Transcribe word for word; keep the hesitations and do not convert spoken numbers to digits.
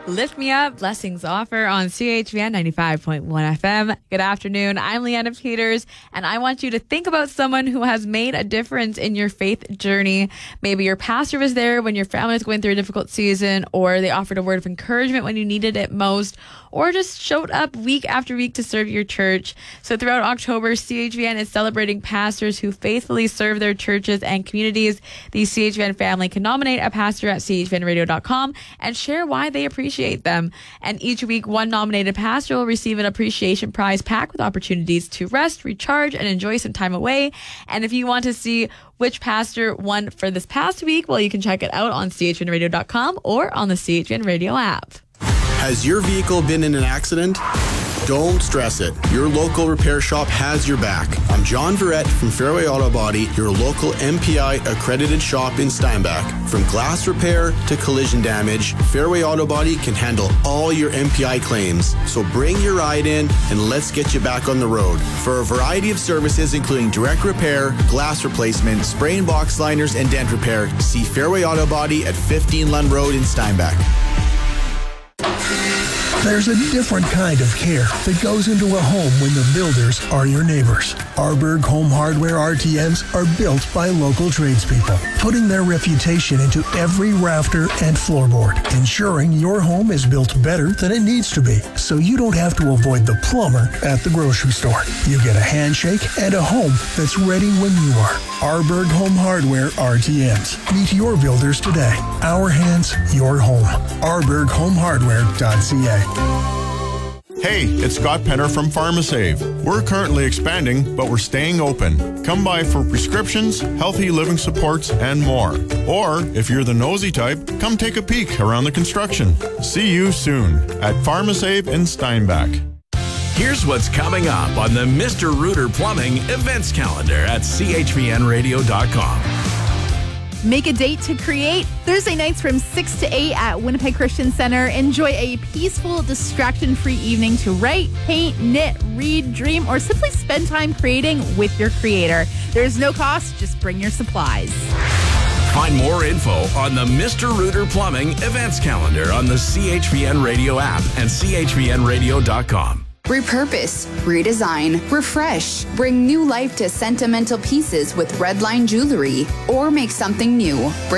Lift Me Up, Blessings Offer on C H V N ninety-five point one F M. Good afternoon. I'm Leanna Peters, and I want you to think about someone who has made a difference in your faith journey. Maybe your pastor was there when your family was going through a difficult season, or they offered a word of encouragement when you needed it most, or just showed up week after week to serve your church. So throughout October, C H V N is celebrating pastors who faithfully serve their churches and communities. The C H V N family can nominate a pastor at C H V N radio dot com and share why they appreciate them. And each week, one nominated pastor will receive an appreciation prize pack with opportunities to rest, recharge, and enjoy some time away. And if you want to see which pastor won for this past week, well, you can check it out on C H V N radio dot com or on the C H V N Radio app. Has your vehicle been in an accident? Don't stress it. Your local repair shop has your back. I'm John Verrett from Fairway Auto Body, your local M P I accredited shop in Steinbach. From glass repair to collision damage, Fairway Auto Body can handle all your M P I claims. So bring your ride in and let's get you back on the road. For a variety of services including direct repair, glass replacement, spray and box liners, and dent repair, see Fairway Auto Body at fifteen Lund Road in Steinbach. There's a different kind of care that goes into a home when the builders are your neighbors. Arberg Home Hardware R T Ms are built by local tradespeople, putting their reputation into every rafter and floorboard, ensuring your home is built better than it needs to be, so you don't have to avoid the plumber at the grocery store. You get a handshake and a home that's ready when you are. Arberg Home Hardware R T Ms. Meet your builders today. Our hands, your home. arberg home hardware dot c a. Hey, it's Scott Penner from PharmaSave. We're currently expanding, but we're staying open. Come by for prescriptions, healthy living supports, and more. Or, if you're the nosy type, come take a peek around the construction. See you soon at PharmaSave in Steinbach. Here's what's coming up on the Mister Rooter Plumbing events calendar at C H V N radio dot com. Make a date to create. Thursday nights from six to eight at Winnipeg Christian Center. Enjoy a peaceful, distraction-free evening to write, paint, knit, read, dream, or simply spend time creating with your creator. There's no cost. Just bring your supplies. Find more info on the Mister Rooter Plumbing events calendar on the C H V N Radio app and C H V N radio dot com. Repurpose, redesign, refresh, bring new life to sentimental pieces with Redline Jewelry, or make something new. Bring